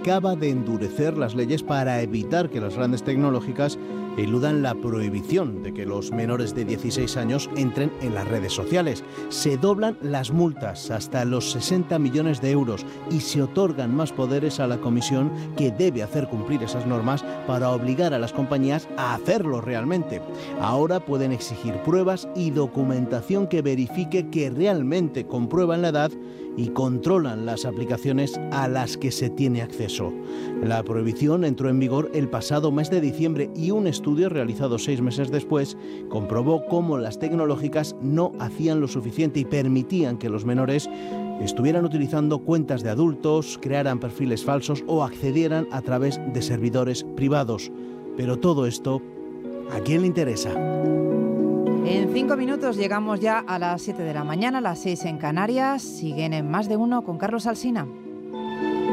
acaba de endurecer las leyes para evitar que las grandes tecnológicas eludan la prohibición de que los menores de 16 años entren en las redes sociales. Se doblan las multas hasta los 60 millones de euros y se otorgan más poderes a la comisión que debe hacer cumplir esas normas para obligar a las compañías a hacerlo realmente. Ahora pueden exigir pruebas y documentación que verifique que realmente comprueban la edad y controlan las aplicaciones a las que se tiene acceso. La prohibición entró en vigor el pasado mes de diciembre y un estudio realizado 6 meses después comprobó cómo las tecnológicas no hacían lo suficiente y permitían que los menores estuvieran utilizando cuentas de adultos, crearan perfiles falsos o accedieran a través de servidores privados. Pero todo esto, ¿a quién le interesa? En 5 minutos llegamos ya a las 7 de la mañana, las 6 en Canarias. Siguen en Más de Uno con Carlos Alsina.